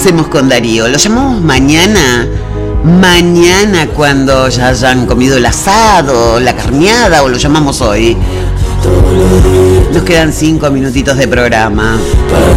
hacemos con Darío? ¿Lo llamamos mañana? Mañana cuando ya hayan comido el asado, la carneada, o lo llamamos hoy. Nos quedan 5 minutitos de programa.